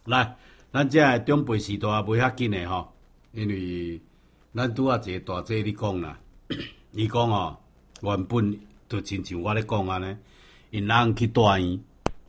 来，咱这长辈时代袂遐紧的吼，因为咱拄啊一个大姐你讲啦，伊讲哦，原本就亲像我咧讲安尼，因翁去大院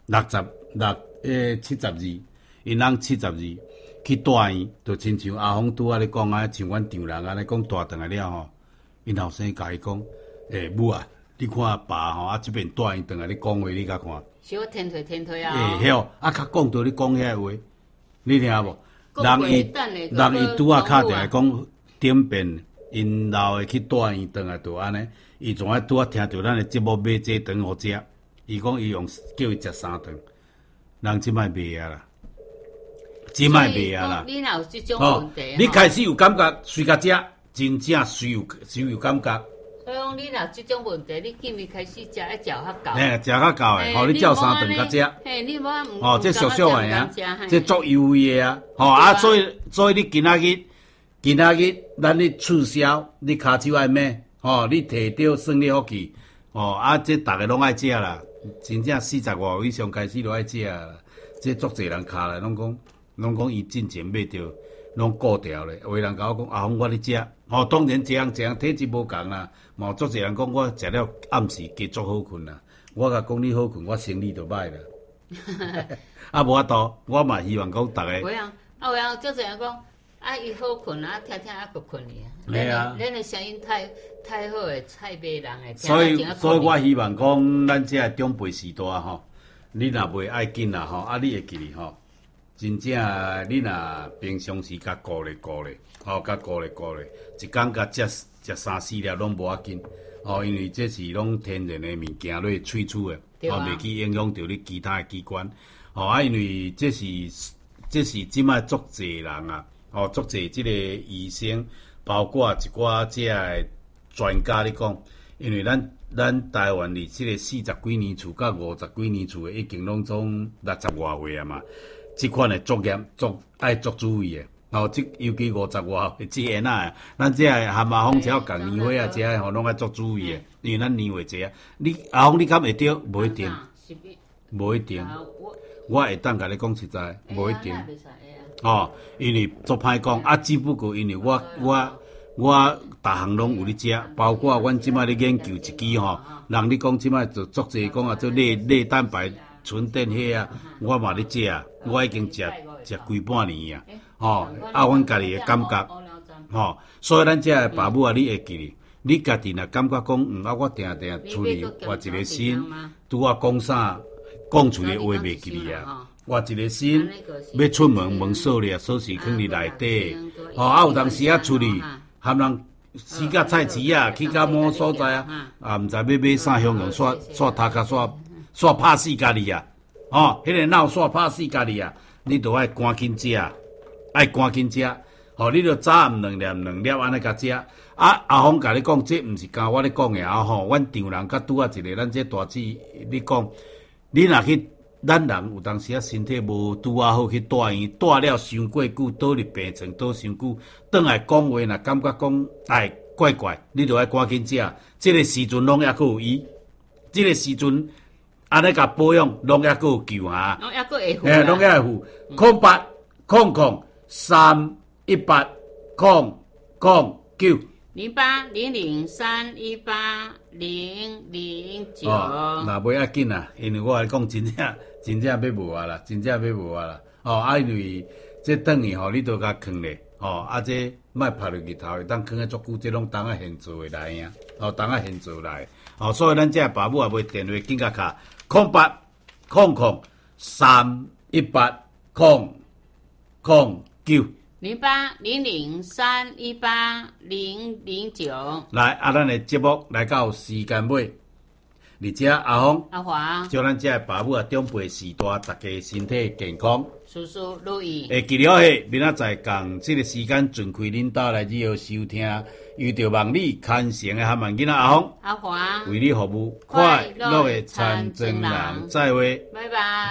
72，因翁72去大院，就亲像阿峰拄啊咧讲啊，像阮丈人安尼讲大顿来了吼，因后生甲伊讲，母啊，你看爸吼啊，即边大院顿来咧讲话，你甲看。 小天退啊！ 晓啊，较讲到你讲遐话，你听无？人伊拄啊敲电话讲点变，因老的去大院顿来就安尼，伊从啊拄啊听到咱的节目买这顿互食，伊讲伊用叫伊食3顿，人即摆袂啊啦，即摆袂啊啦。 你若有即种问题， 你开始有感觉，随甲食，真正随有感觉。 所以讲，你若即种问题，你今日开始食，要食较够。 食较够诶，吼，你照3顿甲食。 嘿，你无哦，这俗俗诶啊，这足油味诶啊，吼啊，所以你今仔日咱咧促销，你骹手爱买，吼，你摕到算你福气，吼啊，这逐个拢爱食啦，真正40外以上开始都爱食啦，这足侪人卡来拢讲伊进前买着，拢顾掉咧，有人甲我讲阿峰我咧食，吼，当然这样体质无共啦。嘛，足侪人讲我食了暗时加足好困啦。我甲讲你好困，我生理就歹啦。啊，无法度，我嘛希望讲逐个。 有啊，足侪人讲啊，伊好困啊，听啊佫困去啊。 对啊。 恁的声音太好诶，太迷人诶。 所以我希望讲，咱这个长辈时代吼，你若袂爱紧啦吼，啊，你会记哩吼，真正你若平常时甲顾咧，吼，甲顾咧，一工甲食3-4粒拢无要紧，哦，因为这是拢天然的物件，落萃取的，哦，袂去影响到你其他的器官，哦啊，因为这是即摆足侪人啊，哦，足侪即个医生，包括一寡即个专家咧讲，因为咱台湾离即个40几年厝甲50几年厝的，已经拢总60外岁啊嘛，即款的作业爱足注意的。哦，尤其50外岁即个呐，咱这含阿峰只共年岁啊，这吼拢爱足注意的，因为咱年岁济啊。你阿峰你敢会着？无一定，无一定。我会当甲你讲实在，无一定。哦，因为足歹讲啊，只不过因为我逐项拢有咧食，包括阮即摆咧研究一支吼，人你讲即摆就足济讲啊，做类蛋白纯电迄啊，我嘛咧食啊，我已经食规半年啊。吼，啊，阮家己的感觉，吼，所以咱这个爸母啊，你会记哩，你家己若感觉讲，啊，我定厝里换一个新，拄啊讲啥，讲出来话袂记哩啊，换一个新，要出门锁咧，锁匙放伫内底，吼，啊，有当时啊出去，含人死甲菜市啊，去到某所在啊，毋知要买啥香用煞头壳煞拍死家己啊，吼，迄个闹煞拍死家己啊，你著爱赶紧食。爱赶紧食，吼！你著早暗2粒安尼甲食。啊，阿峰甲你讲，这毋是甲我咧讲诶啊吼！阮丈人甲拄啊一个，咱这大姊你讲，你若去，咱人有当时啊身体无拄啊好去大院，大了伤过久，倒入病床倒伤久，转来讲话若感觉讲哎怪怪，你著爱赶紧食。这个时阵拢抑佫有医，这个时阵安尼甲保养，拢抑佫有救啊！ 拢抑佫会付， 拢抑会付。0800-009。 0800318009。 哦，若袂要紧啦，因为我来讲真正要无啊啦，哦，啊，因为这等于吼，你都甲囥咧，哦，啊，这莫拍落去头，会当囥咧足久，这拢当啊现做会来呀，哦，当啊现做来，哦，所以咱这爸母也袂电话紧甲卡0800-3180009。 0800318009。 来，啊，咱的节目来到时间尾，而且阿峰、 阿华， 祝咱这爸母啊长辈时代，大家身体健康， 事事如意。 会记了嘿，明仔载共这个时间，尽开恁家来以后收听，又着望你牵成的含慢囡仔阿峰、 阿华， 为你服务，快乐的参政人，再会， 拜拜。